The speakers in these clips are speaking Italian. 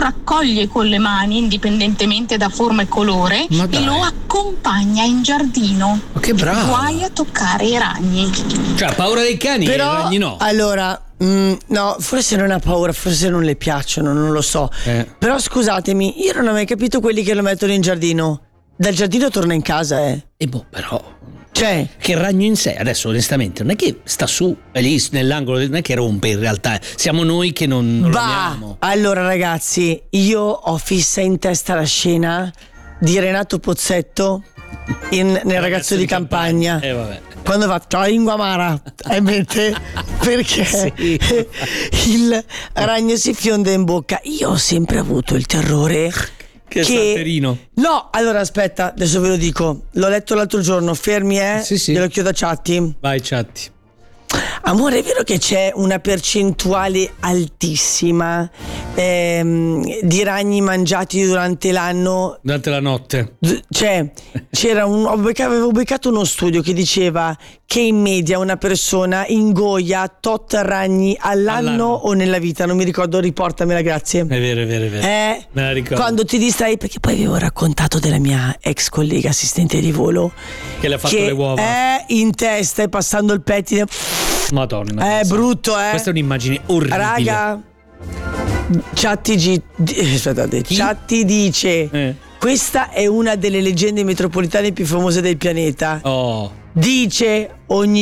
raccoglie con le mani, indipendentemente da forma e colore, e lo accompagna in giardino. Ma che bravo! Guai a toccare i ragni. Cioè, ha paura dei cani, però, i ragni no. Allora, no, forse non ha paura, forse non le piacciono, non lo so. Però scusatemi, io non ho mai capito quelli che lo mettono in giardino. Dal giardino torna in casa, E però. Cioè, che il ragno in sé, adesso onestamente, non è che sta su, è lì nell'angolo, non è che rompe in realtà, siamo noi che non lo amiamo. Allora ragazzi, io ho fissa in testa la scena di Renato Pozzetto nel ragazzo di campagna. Vabbè. Quando va ciao Inguamara hai mente perché Sì. il ragno si fionda in bocca. Io ho sempre avuto il terrore che salterino. No, allora aspetta, adesso ve lo dico. L'ho letto l'altro giorno, fermi Sì. glielo chiedo a Chatti. Vai Chatti. Amore, è vero che c'è una percentuale altissima di ragni mangiati durante l'anno? Durante la notte. Cioè, avevo beccato uno studio che diceva che in media una persona ingoia tot ragni all'anno o nella vita, non mi ricordo, riportamela, grazie. È vero. Me la ricordo. Quando ti distrai, perché poi avevo raccontato della mia ex collega assistente di volo che le ha fatto le uova. È in testa e passando il pettine. Madonna. È brutto, Questa è un'immagine orribile. Raga, Chatti dice questa è una delle leggende metropolitane più famose del pianeta. Dice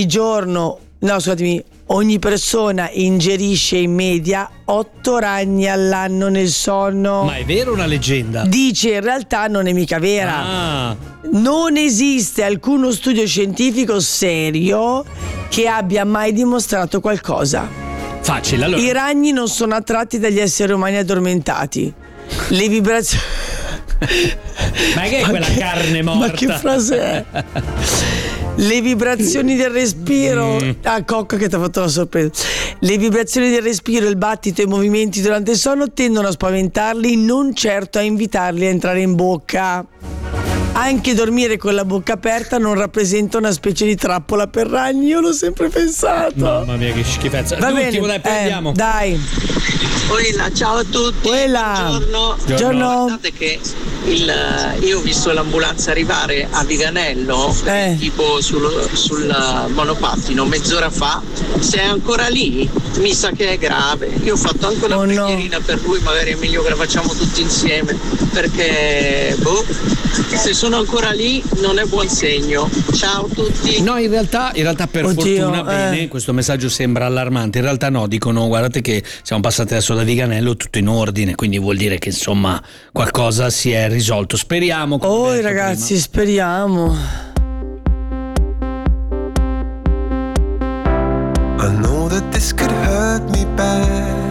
ogni persona ingerisce in media 8 ragni all'anno nel sonno. Ma è vero una leggenda? Dice in realtà non è mica vera. Non esiste alcuno studio scientifico serio che abbia mai dimostrato qualcosa. Facile, allora. I ragni non sono attratti dagli esseri umani addormentati. Le vibrazioni. Ma che è quella carne morta? Ma che frase è? Le vibrazioni del respiro. Cocco che ti ha fatto la sorpresa. Le vibrazioni del respiro, il battito e i movimenti durante il sonno tendono a spaventarli, non certo a invitarli a entrare in bocca. Anche dormire con la bocca aperta non rappresenta una specie di trappola per ragni, io l'ho sempre pensato. Mamma mia, che schifezza. L'ultimo, dai, prendiamo. Dai. Ciao a tutti. Buongiorno. Guardate che io ho visto l'ambulanza arrivare a Viganello, tipo sul monopattino mezz'ora fa. Se è ancora lì, mi sa che è grave. Io ho fatto anche una preghierina per lui, magari è meglio che la facciamo tutti insieme, perché se sono ancora lì non è buon segno. Ciao a tutti. No, in realtà per fortuna bene, questo messaggio sembra allarmante. In realtà no, dicono guardate che siamo passati adesso da Viganello tutto in ordine, quindi vuol dire che insomma qualcosa si è risolto. Speriamo. Ragazzi, speriamo. I know that this could hurt me bad.